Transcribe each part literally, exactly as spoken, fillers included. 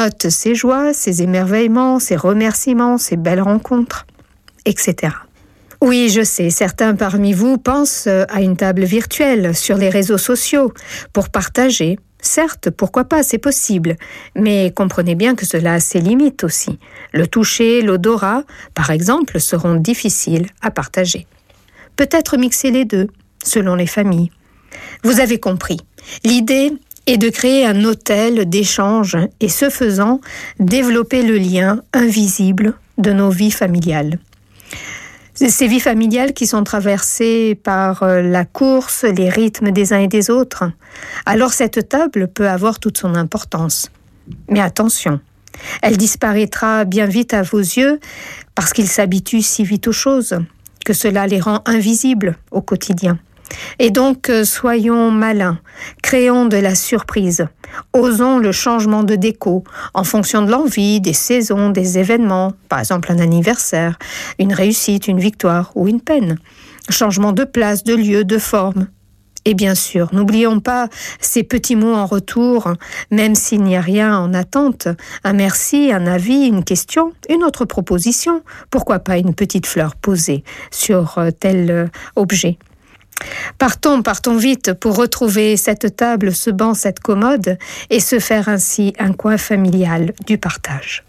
note ses joies, ses émerveillements, ses remerciements, ses belles rencontres, et cetera. Oui, je sais, certains parmi vous pensent à une table virtuelle sur les réseaux sociaux pour partager. Certes, pourquoi pas, c'est possible, mais comprenez bien que cela a ses limites aussi. Le toucher, l'odorat, par exemple, seront difficiles à partager. Peut-être mixer les deux, selon les familles. Vous avez compris, l'idée est de créer un hôtel d'échange et, ce faisant, développer le lien invisible de nos vies familiales. Ces vies familiales qui sont traversées par la course, les rythmes des uns et des autres. Alors cette table peut avoir toute son importance. Mais attention, elle disparaîtra bien vite à vos yeux parce qu'ils s'habituent si vite aux choses que cela les rend invisibles au quotidien. Et donc, soyons malins, créons de la surprise, osons le changement de déco en fonction de l'envie, des saisons, des événements, par exemple un anniversaire, une réussite, une victoire ou une peine, changement de place, de lieu, de forme. Et bien sûr, n'oublions pas ces petits mots en retour, même s'il n'y a rien en attente, un merci, un avis, une question, une autre proposition, pourquoi pas une petite fleur posée sur tel objet. Partons, partons vite pour retrouver cette table, ce banc, cette commode et se faire ainsi un coin familial du partage.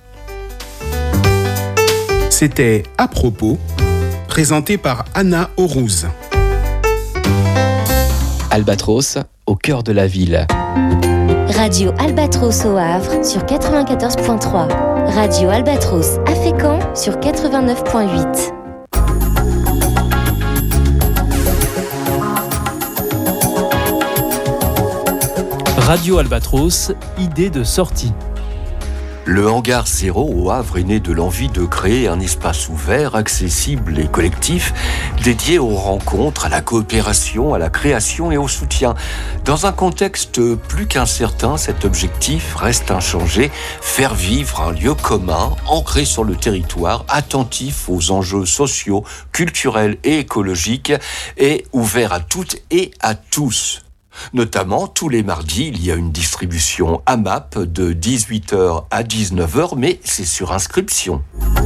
C'était À propos, présenté par Anna Aurouz. Albatros, au cœur de la ville. Radio Albatros au Havre sur quatre-vingt-quatorze virgule trois. Radio Albatros à Fécamp sur quatre-vingt-neuf virgule huit. Radio Albatros, idée de sortie. Le Hangar Zéro au Havre est né de l'envie de créer un espace ouvert, accessible et collectif, dédié aux rencontres, à la coopération, à la création et au soutien. Dans un contexte plus qu'incertain, cet objectif reste inchangé, faire vivre un lieu commun, ancré sur le territoire, attentif aux enjeux sociaux, culturels et écologiques, et ouvert à toutes et à tous. Notamment, tous les mardis, il y a une distribution A M A P de dix-huit heures à dix-neuf heures, mais c'est sur inscription.